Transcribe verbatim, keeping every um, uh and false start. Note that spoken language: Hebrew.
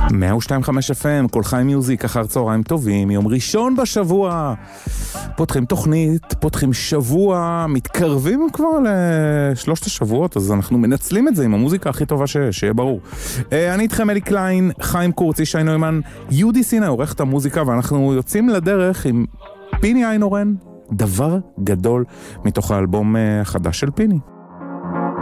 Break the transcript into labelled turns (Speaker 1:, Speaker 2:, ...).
Speaker 1: מאה ושתיים נקודה חמש אף אם, כל חיים מיוזיק, אחר צהריים טובים, יום ראשון בשבוע. פותחים תוכנית, פותחים שבוע, מתקרבים כבר לשלושת השבועות, אז אנחנו מנצלים את זה עם המוזיקה הכי טובה שיש, שיהיה ברור. אני איתכם אלי קליין, חיים קורצי, שי נוימן, יהודי סיני, עורך את המוזיקה, ואנחנו יוצאים לדרך עם פיני איינורן, דבר גדול מתוך האלבום החדש של פיני.